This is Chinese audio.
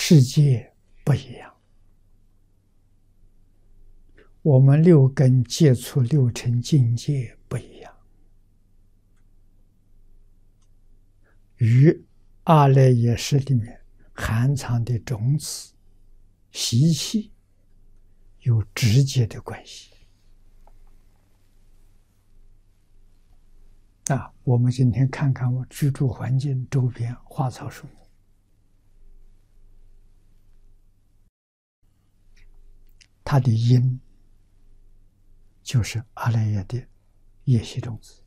世界不一样。我们六根接触六尘境界不一样，与阿赖耶识里面含藏的种子习气有直接的关系。我们今天看看我居住环境周边花草树木，它的因就是阿赖耶的业习种子。